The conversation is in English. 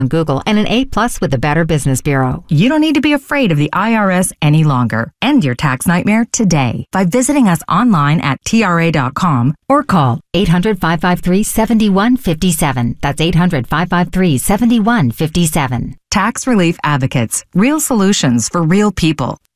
on Google and an A+ with the Better Business Bureau. You don't need to be afraid of the IRS any longer. End your tax nightmare today by visiting us online at TRA.com or call 800-553-7157. That's 800-553-7157. Tax Relief Advocates. Real solutions for real people.